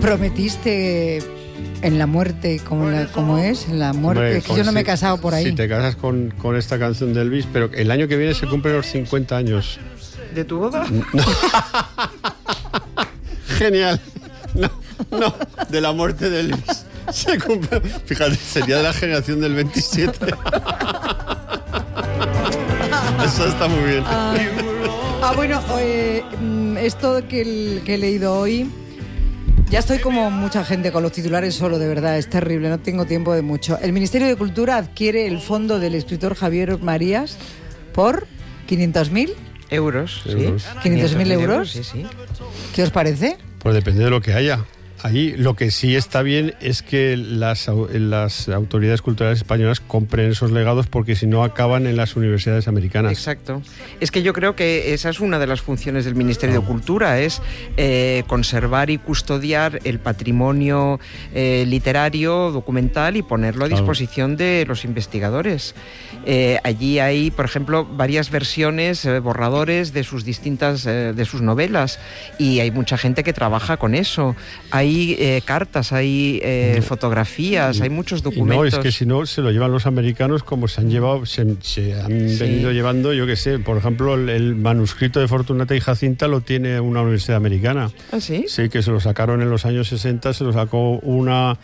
prometiste en la muerte, como es, en la muerte. Hombre, es que yo no me he casado por ahí. Si te casas con esta canción de Elvis, pero el año que viene se cumplen los 50 años. ¿De tu boda? No. Genial. No, de la muerte de Elvis. Se cumple. Fíjate, sería de la generación del 27. Eso está muy bien. Bueno, esto que he leído hoy, ya estoy como mucha gente con los titulares solo, de verdad, es terrible, no tengo tiempo de mucho. El Ministerio de Cultura adquiere el fondo del escritor Javier Marías por 500.000 euros. ¿Sí? 500.000 euros. Sí. ¿Qué os parece? Pues depende de lo que haya. Ahí lo que sí está bien es que las autoridades culturales españolas compren esos legados, porque si no acaban en las universidades americanas. Exacto. Es que yo creo que esa es una de las funciones del Ministerio de Cultura, es conservar y custodiar el patrimonio literario, documental, y ponerlo a disposición de los investigadores. Allí hay, por ejemplo, varias versiones, borradores de sus distintas, de sus novelas, y hay mucha gente que trabaja con eso. Hay cartas, hay fotografías, hay muchos documentos. No, es que si no, se lo llevan los americanos, como se han llevado, se han venido llevando, yo qué sé, por ejemplo, el manuscrito de Fortunata y Jacinta lo tiene una universidad americana. ¿Ah, sí? Sí, que se lo sacaron en los años 60, se lo sacó una...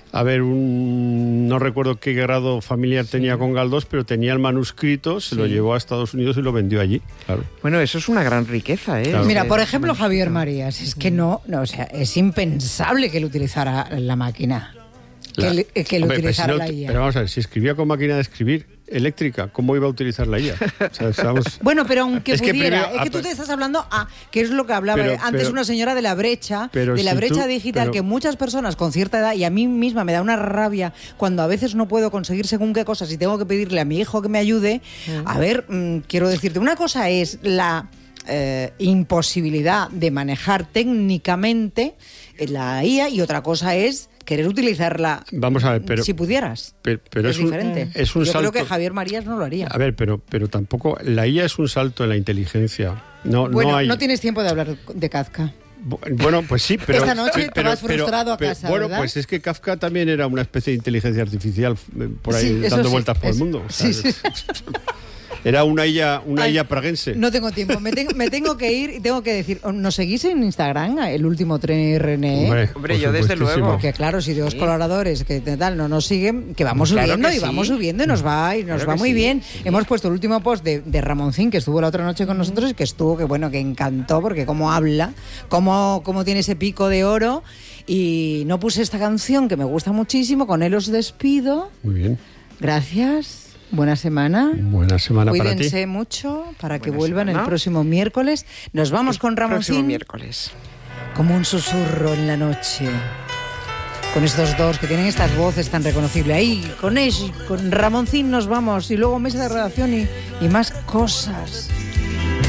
no recuerdo qué grado familiar tenía con Galdós, pero tenía el manuscrito, se lo llevó a Estados Unidos y lo vendió allí. Claro. Bueno, eso es una gran riqueza, ¿eh? Claro. Mira, por ejemplo, Javier Marías, es que no, o sea, es impensable que él utilizara la máquina, que él utilizara la IA. Pero vamos a ver, si escribía con máquina de escribir eléctrica, ¿cómo iba a utilizar la IA? O sea, Bueno, pero aunque pudiera, primero, es que tú te estás hablando, que es lo que hablaba antes una señora de la brecha, digital, que muchas personas con cierta edad, y a mí misma me da una rabia cuando a veces no puedo conseguir según qué cosas y tengo que pedirle a mi hijo que me ayude. A ver, quiero decirte, una cosa es la imposibilidad de manejar técnicamente la IA y otra cosa es querer utilizarla. Vamos a ver, pero si pudieras. Pero es diferente. Es un Yo salto. creo que Javier Marías no lo haría. A ver, pero tampoco la IA es un salto en la inteligencia. No tienes tiempo de hablar de Kafka. Bueno, pues sí, pero... Esta noche te vas frustrado a casa, bueno, ¿verdad? pues es que Kafka también era una especie de inteligencia artificial por ahí dando vueltas por el mundo. O sea, sí. Era una IA praguense. No tengo tiempo, me tengo que ir y tengo que decir, ¿nos seguís en Instagram, el último tren RNE? Hombre, yo desde luego. Porque claro, si dos colaboradores que tal no nos siguen, que vamos subiendo y vamos subiendo y nos va muy bien. Hemos puesto el último post de Ramoncín, que estuvo la otra noche con nosotros y que encantó, porque cómo habla, cómo tiene ese pico de oro. Y no puse esta canción que me gusta muchísimo, con él os despido. Muy bien. Gracias. Buena semana. Buena semana para ti. Cuídense mucho para que vuelvan el próximo miércoles. Nos vamos con Ramoncín. Próximo miércoles. Como un susurro en la noche. Con estos dos que tienen estas voces tan reconocibles. Ahí, con Ramoncín nos vamos. Y luego mesa de redacción y más cosas.